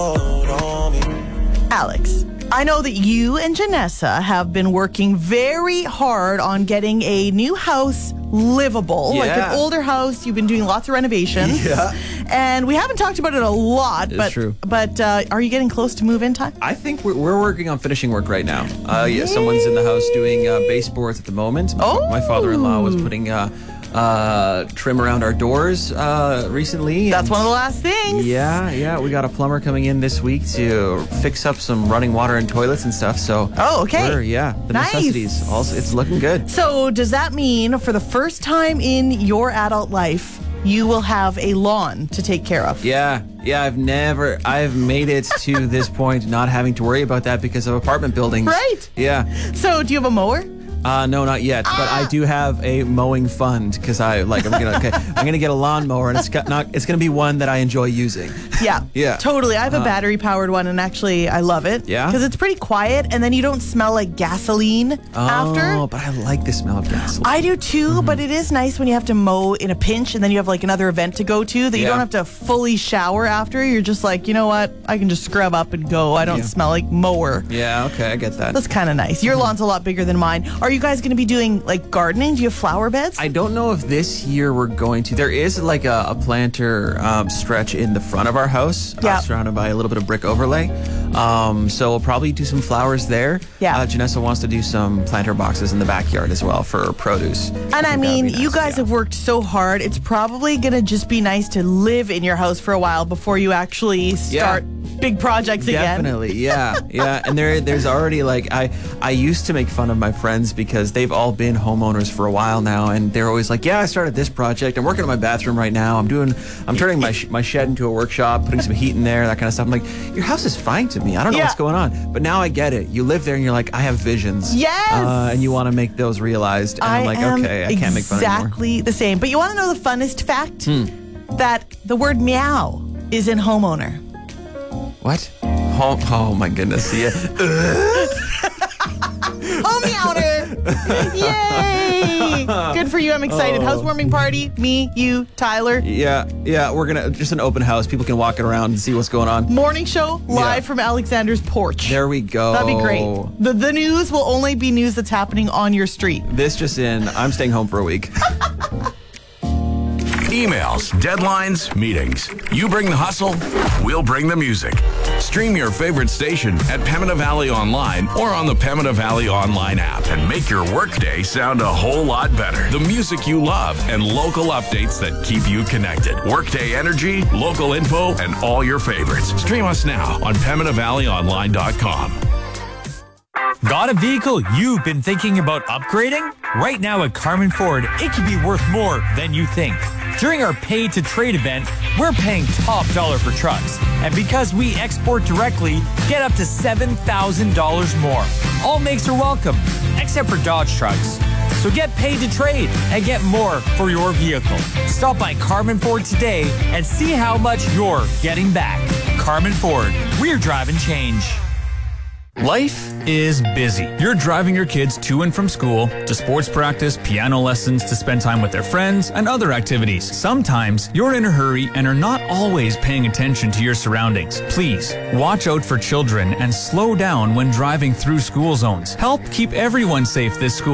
Alex, I know that you and Janessa have been working very hard on getting a new house livable, like an older house. You've been doing lots of renovations. Yeah. And we haven't talked about it a lot, It's true. But are you getting close to move-in time? I think we're working on finishing work right now. Yeah, someone's in the house doing baseboards at the moment. My father-in-law was putting trim around our doors recently. That's one of the last things. Yeah. We got a plumber coming in this week to fix up some running water and toilets and stuff. So, okay. The necessities. Also, it's looking good. So, does that mean for the first time in your adult life, you will have a lawn to take care of? Yeah. I've made it to this point not having to worry about that because of apartment buildings. Right. Yeah. So, do you have a mower? No, not yet. But I do have a mowing fund because I'm gonna get a lawnmower and it's gonna be one that I enjoy using. Yeah, totally. I have a battery powered one and actually I love it. Yeah, because it's pretty quiet and then you don't smell like gasoline after. Oh, but I like the smell of gasoline. I do too, but it is nice when you have to mow in a pinch and then you have like another event to go to that you don't have to fully shower after. You're just like, you know what? I can just scrub up and go. I don't smell like mower. Yeah, okay, I get that. That's kind of nice. Your lawn's a lot bigger than mine. Are you guys going to be doing like gardening? Do you have flower beds? I don't know if this year we're going to. There is like a planter stretch in the front of our house, surrounded by a little bit of brick overlay. So we'll probably do some flowers there. Yeah. Janessa wants to do some planter boxes in the backyard as well for produce. And I mean, you guys have worked so hard. It's probably going to just be nice to live in your house for a while before you actually start big projects again. Definitely, yeah. And there's already like I used to make fun of my friends because they've all been homeowners for a while now, and they're always like, I started this project. I'm working on my bathroom right now. I'm turning my shed into a workshop, putting some heat in there, that kind of stuff. I'm like, your house is fine to me. I don't know what's going on, but now I get it. You live there, and you're like, I have visions. Yes, and you want to make those realized. And I'm like, okay, I can't make fun anymore. Exactly the same. But you want to know the funnest fact? That the word meow is in homeowner. What? Oh my goodness. Yeah. Homeowner. Yay. Good for you. I'm excited. Housewarming party. Me, you, Tyler. Yeah. We're going to just an open house. People can walk it around and see what's going on. Morning show live from Alexander's porch. There we go. That'd be great. The news will only be news that's happening on your street. This just in. I'm staying home for a week. Emails, deadlines, meetings. You bring the hustle, we'll bring the music. Stream your favorite station at Pembina Valley Online or on the Pembina Valley Online app and make your workday sound a whole lot better. The music you love and local updates that keep you connected. Workday energy, local info, and all your favorites. Stream us now on PembinaValleyOnline.com. Got a vehicle you've been thinking about upgrading? Right now at Carmen Ford, it can be worth more than you think. During our Pay to Trade event, we're paying top dollar for trucks. And because we export directly, get up to $7,000 more. All makes are welcome, except for Dodge trucks. So get paid to trade and get more for your vehicle. Stop by Carmen Ford today and see how much you're getting back. Carmen Ford, we're driving change. Life is busy. You're driving your kids to and from school, to sports practice, piano lessons, to spend time with their friends, and other activities. Sometimes you're in a hurry and are not always paying attention to your surroundings. Please, watch out for children and slow down when driving through school zones. Help keep everyone safe this school